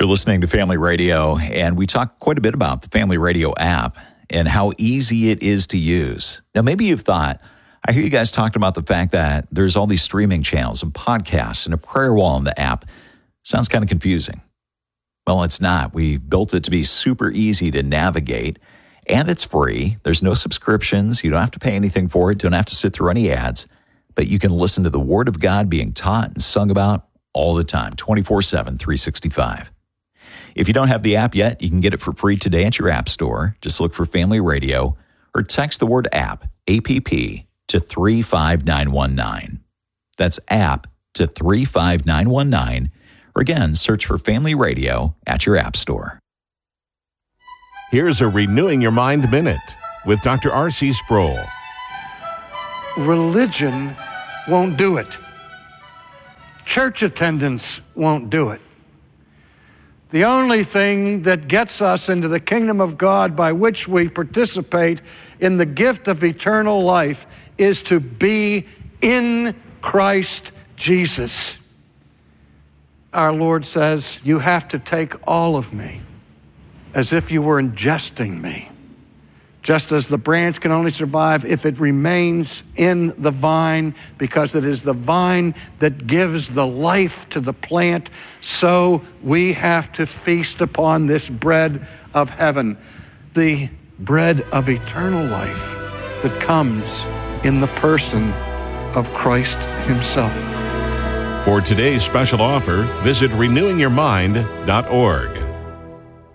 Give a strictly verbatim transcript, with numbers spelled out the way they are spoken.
You're listening to Family Radio, and we talk quite a bit about the Family Radio app and how easy it is to use. Now, maybe you've thought, I hear you guys talking about the fact that there's all these streaming channels and podcasts and a prayer wall in the app. Sounds kind of confusing. Well, it's not. We built it to be super easy to navigate, and it's free. There's no subscriptions. You don't have to pay anything for it. Don't have to sit through any ads. But you can listen to the Word of God being taught and sung about all the time, twenty-four seven, three sixty-five. If you don't have the app yet, you can get it for free today at your app store. Just look for Family Radio or text the word app, A P P, to three five nine one nine. That's app to three five nine one nine. Or again, search for Family Radio at your app store. Here's a Renewing Your Mind Minute with Doctor R C Sproul. Religion won't do it. Church attendance won't do it. The only thing that gets us into the kingdom of God by which we participate in the gift of eternal life is to be in Christ Jesus. Our Lord says, you have to take all of me as if you were ingesting me. Just as the branch can only survive if it remains in the vine, because it is the vine that gives the life to the plant, so we have to feast upon this bread of heaven, the bread of eternal life that comes in the person of Christ himself. For today's special offer, visit renewing your mind dot org.